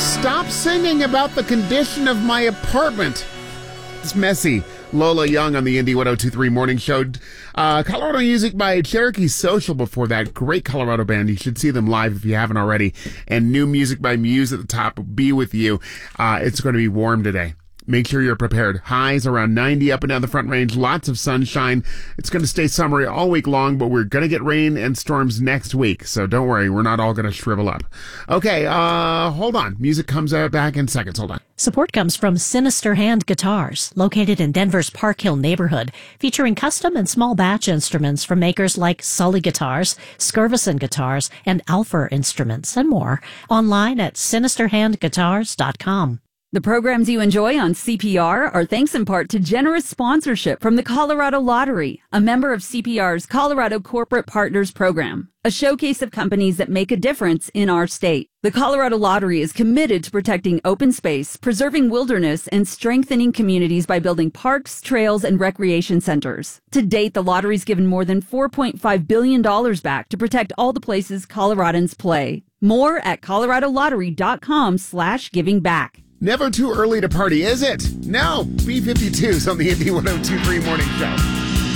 Stop singing about the condition of my apartment. It's messy. Lola Young on the Indie 102.3 Morning Show. Colorado music by Cherokee Social before that. Great Colorado band. You should see them live if you haven't already. And new music by Muse at the top. Be With You. It's going to be warm today. Make sure you're prepared. Highs around 90 up and down the Front Range. Lots of sunshine. It's going to stay summery all week long, but we're going to get rain and storms next week. So don't worry. We're not all going to shrivel up. Okay, hold on. Music comes back in seconds. Hold on. Support comes from Sinister Hand Guitars, located in Denver's Park Hill neighborhood, featuring custom and small batch instruments from makers like Sully Guitars, Skirvison Guitars, and Alfer Instruments, and more. Online at sinisterhandguitars.com. The programs you enjoy on CPR are thanks in part to generous sponsorship from the Colorado Lottery, a member of CPR's Colorado Corporate Partners Program, a showcase of companies that make a difference in our state. The Colorado Lottery is committed to protecting open space, preserving wilderness, and strengthening communities by building parks, trails, and recreation centers. To date, the lottery's given more than $4.5 billion back to protect all the places Coloradans play. More at coloradolottery.com/givingback. Never too early to party, is it? No. B-52s on the Indie 102.3 Morning Show.